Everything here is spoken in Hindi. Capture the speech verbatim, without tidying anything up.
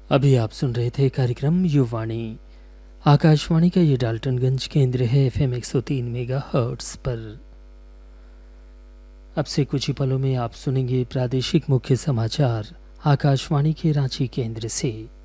अभी आप सुन रहे थे कार्यक्रम युवाणी। आकाशवाणी का ये डाल्टनगंज केंद्र है एफ एम एक सौ तीन मेगा हर्ट्स पर। अब से कुछ ही पलों में आप सुनेंगे प्रादेशिक मुख्य समाचार आकाशवाणी के रांची केंद्र से।